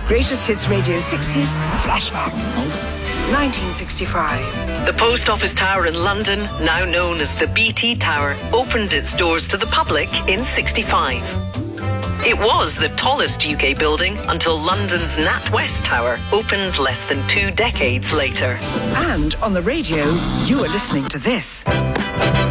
Greatest Hits Radio 60s Flashback. 1965. The Post Office Tower in London, now known as the BT Tower, opened its doors to the public in 65. It was the tallest UK building until London's NatWest Tower opened less than 2 decades later. And on the radio, you are listening to this.